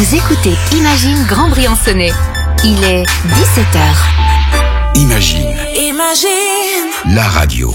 Vous écoutez Imagine Grand Briançonnais. Il est 17h. Imagine. La radio.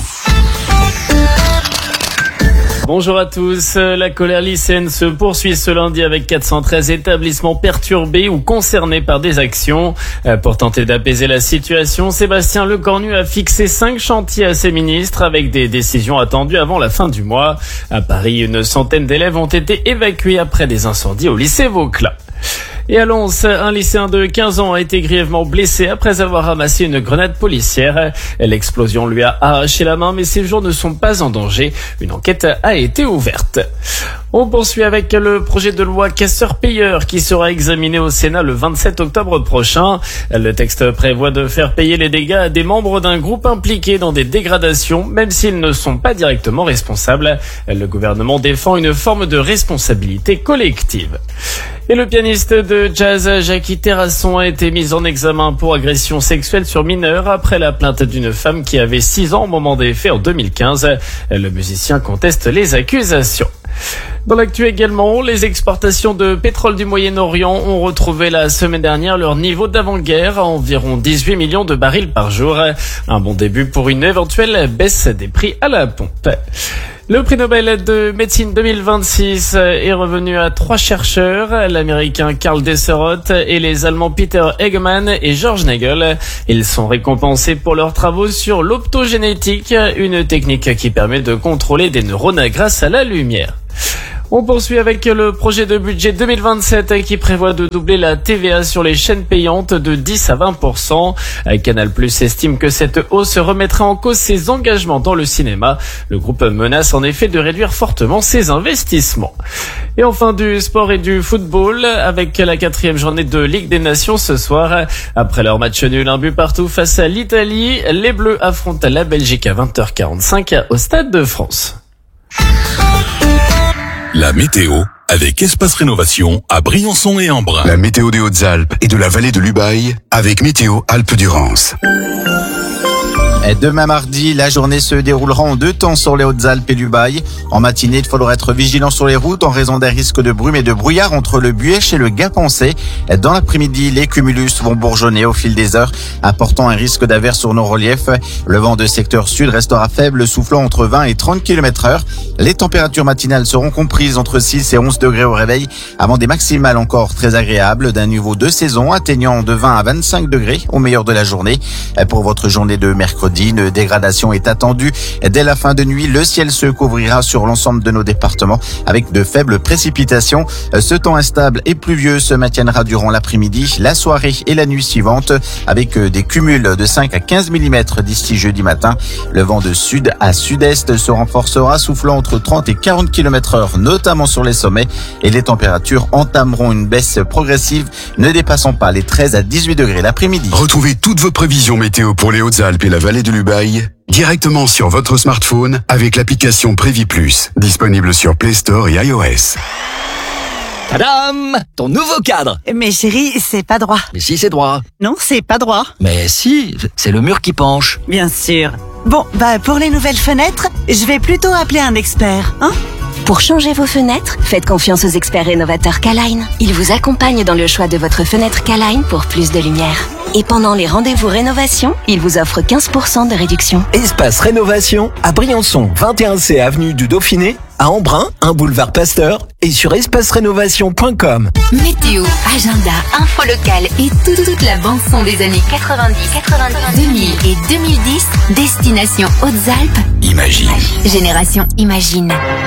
Bonjour à tous. La colère lycéenne se poursuit ce lundi avec 413 établissements perturbés ou concernés par des actions. Pour tenter d'apaiser la situation, Sébastien Lecornu a fixé 5 chantiers à ses ministres avec des décisions attendues avant la fin du mois. À Paris, une centaine d'élèves ont été évacués après des incendies au lycée Vauclin. Et à Lons, un lycéen de 15 ans a été grièvement blessé après avoir ramassé une grenade policière. L'explosion lui a arraché la main, mais ses jours ne sont pas en danger. Une enquête a été ouverte. On poursuit avec le projet de loi casseurs-payeurs qui sera examiné au Sénat le 27 octobre prochain. Le texte prévoit de faire payer les dégâts à des membres d'un groupe impliqué dans des dégradations, même s'ils ne sont pas directement responsables. Le gouvernement défend une forme de responsabilité collective. Et le pianiste de jazz Jackie Terrasson a été mis en examen pour agression sexuelle sur mineur après la plainte d'une femme qui avait 6 ans au moment des faits en 2015. Le musicien conteste les accusations. Dans l'actu également, les exportations de pétrole du Moyen-Orient ont retrouvé la semaine dernière leur niveau d'avant-guerre à environ 18 millions de barils par jour. Un bon début pour une éventuelle baisse des prix à la pompe. Le prix Nobel de médecine 2026 est revenu à 3 chercheurs, l'américain Karl Desseroth et les allemands Peter Eggman et George Nagel. Ils sont récompensés pour leurs travaux sur l'optogénétique, une technique qui permet de contrôler des neurones grâce à la lumière. On poursuit avec le projet de budget 2027 qui prévoit de doubler la TVA sur les chaînes payantes de 10 à 20%. Canal+ estime que cette hausse remettra en cause ses engagements dans le cinéma. Le groupe menace en effet de réduire fortement ses investissements. Et enfin du sport et du football avec la 4e journée de Ligue des Nations ce soir. Après leur match nul 1 but partout face à l'Italie, les Bleus affrontent la Belgique à 20h45 au Stade de France. La météo avec Espace Rénovation à Briançon et Embrun. La météo des Hautes-Alpes et de la vallée de l'Ubaye avec Météo Alpes-Durance. Demain mardi, la journée se déroulera en 2 temps sur les Hautes-Alpes et l'Ubaye. En matinée, il faudra être vigilant sur les routes en raison des risques de brume et de brouillard entre le Buèche et le Gap-en-Sée. Dans l'après-midi, les cumulus vont bourgeonner au fil des heures, apportant un risque d'averse sur nos reliefs. Le vent de secteur sud restera faible, soufflant entre 20 et 30 km/h. Les températures matinales seront comprises entre 6 et 11 degrés au réveil, avant des maximales encore très agréables, d'un niveau de saison atteignant de 20 à 25 degrés au meilleur de la journée. Pour votre journée de mercredi, une dégradation est attendue. Dès la fin de nuit, le ciel se couvrira sur l'ensemble de nos départements avec de faibles précipitations. Ce temps instable et pluvieux se maintiendra durant l'après-midi, la soirée et la nuit suivante avec des cumuls de 5 à 15 mm d'ici jeudi matin. Le vent de sud à sud-est se renforcera, soufflant entre 30 et 40 km/h, notamment sur les sommets, et les températures entameront une baisse progressive, ne dépassant pas les 13 à 18 degrés l'après-midi. Retrouvez toutes vos prévisions météo pour les Hautes-Alpes et la vallée de l'Ubaye directement sur votre smartphone avec l'application Prévi Plus, disponible sur Play Store et iOS. Tadam! Ton nouveau cadre! Mais chérie, c'est pas droit. Mais si, c'est droit. Non, c'est pas droit. Mais si, c'est le mur qui penche. Bien sûr. Bon, pour les nouvelles fenêtres, je vais plutôt appeler un expert, hein? Pour changer vos fenêtres, faites confiance aux experts rénovateurs K-Line. Ils vous accompagnent dans le choix de votre fenêtre K-Line pour plus de lumière. Et pendant les rendez-vous rénovation, ils vous offrent 15% de réduction. Espace Rénovation à Briançon, 21C avenue du Dauphiné, à Embrun, 1 boulevard Pasteur et sur espacerénovation.com. Météo, agenda, info locale et toute la bande-son des années 90, 2000 et 2010, destination Hautes-Alpes. Imagine. Génération Imagine.